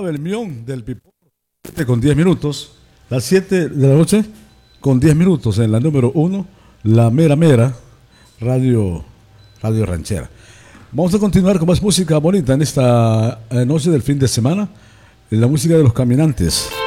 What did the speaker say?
Belmión del Pipón con 10 minutos, las 7 de la noche con 10 minutos en la número 1, la mera mera radio ranchera. Vamos a continuar con más música bonita en esta noche del fin de semana, la música de los caminantes.